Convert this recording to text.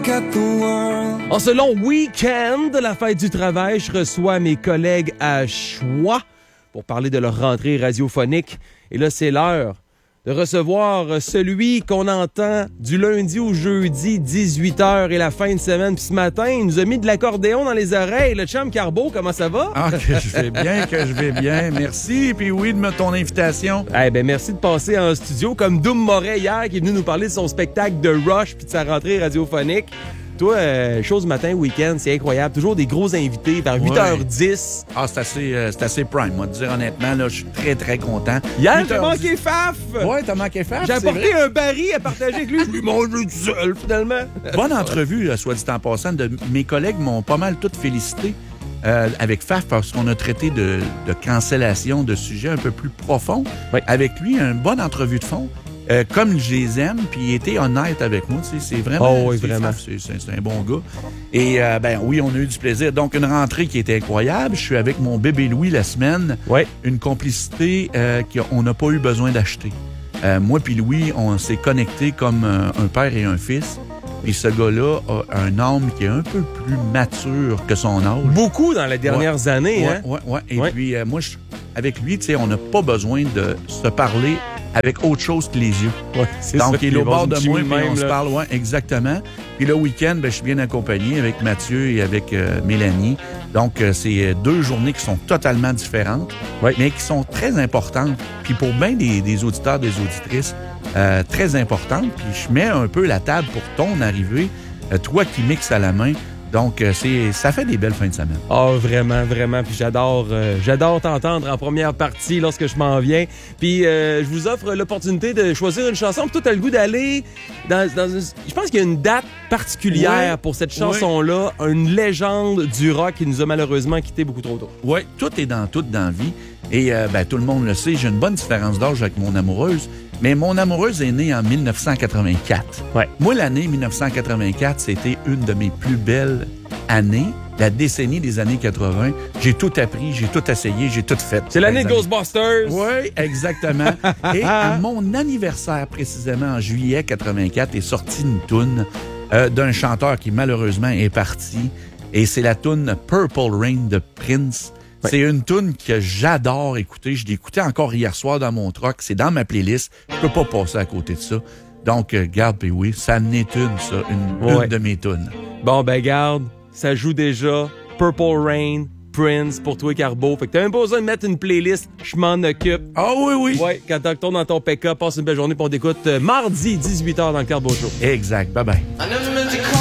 En ce long week-end de la fête du travail, je reçois mes collègues à Choix pour parler de leur rentrée radiophonique. Et là, c'est l'heure de recevoir celui qu'on entend du lundi au jeudi, 18h et la fin de semaine. Puis ce matin, il nous a mis de l'accordéon dans les oreilles. Le chum Carbo, comment ça va? Ah, que je vais bien. Merci. Puis oui, de ton invitation. Eh ben, merci de passer en studio comme Doom Moret hier qui est venu nous parler de son spectacle de Rush puis de sa rentrée radiophonique. Toi, chose matin, week-end, c'est incroyable. Toujours des gros invités vers 8h10. Ah, c'est assez prime, moi, de dire honnêtement. Là, je suis très, très content. Hier, j'ai manqué Faf! Ouais, t'as manqué Faf, j'ai apporté un baril à partager avec lui. Je lui mange tout seul, finalement. Bonne entrevue, soit dit en passant. Mes collègues m'ont pas mal toutes félicité avec Faf parce qu'on a traité de cancellation, de sujets un peu plus profonds. Oui. Avec lui, une bonne entrevue de fond. Comme je les aime, puis il était honnête avec moi, tu sais, c'est vraiment... Oh oui, vraiment. C'est un bon gars. Et oui, on a eu du plaisir. Donc, une rentrée qui était incroyable. Je suis avec mon bébé Louis la semaine. Oui. Une complicité qu'on n'a pas eu besoin d'acheter. Moi puis Louis, on s'est connectés comme un père et un fils. Puis ce gars-là a un âme qui est un peu plus mature que son âge. Beaucoup dans les dernières années, hein? Ouais. Et puis, moi, avec lui, tu sais, on n'a pas besoin de se parler avec autre chose que les yeux. Ouais, donc, il est au bord de moi, puis on se parle, ouais, exactement. Puis le week-end, je suis bien accompagné avec Mathieu et avec Mélanie. Donc, c'est 2 journées qui sont totalement différentes, mais qui sont très importantes. Puis pour bien des auditeurs, des auditrices, très importantes. Puis je mets un peu la table pour ton arrivée, toi qui mixes à la main. Donc, ça fait des belles fins de semaine. Ah, oh, vraiment, vraiment. Puis j'adore t'entendre en première partie lorsque je m'en viens. Puis je vous offre l'opportunité de choisir une chanson. Puis toi, t'as le goût d'aller dans une... Je pense qu'il y a une date particulière pour cette chanson-là. Une légende du rock qui nous a malheureusement quittés beaucoup trop tôt. Oui, tout est dans tout dans la vie. Et tout le monde le sait, j'ai une bonne différence d'âge avec mon amoureuse. Mais mon amoureuse est née en 1984. Ouais. Moi, l'année 1984, c'était une de mes plus belles années. La décennie des années 80. J'ai tout appris, j'ai tout essayé, j'ai tout fait. C'est l'année de Ghostbusters. Oui, exactement. Et à mon anniversaire, précisément en juillet 84, est sortie une toune d'un chanteur qui malheureusement est parti. Et c'est la toune Purple Rain de Prince. Ouais. C'est une toune que j'adore écouter. Je l'ai écoutée encore hier soir dans mon truck. C'est dans ma playlist. Je peux pas passer à côté de ça. Donc, garde, puis oui, ça en est une, ça. Une de mes tounes. Bon, garde, ça joue déjà. Purple Rain, Prince, pour toi, Carbo. Fait que t'as même pas besoin de mettre une playlist. Je m'en occupe. Ah oui. Ouais, quand tu retournes dans ton pick-up, passe une belle journée, puis on t'écoute mardi, 18h dans le Carbo Show. Exact. Bye-bye.